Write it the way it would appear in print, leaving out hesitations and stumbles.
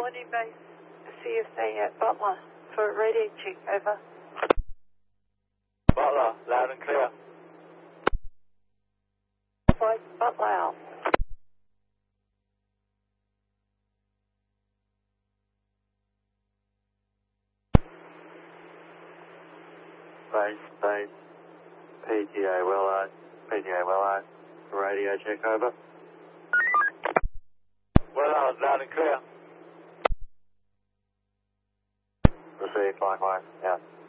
Morning base, CSA at Butler for radio check, over. Butler, loud and clear. Flight Butler out. Base, PTA Willow, radio check, over. Willow, loud and clear. Received, likewise, out.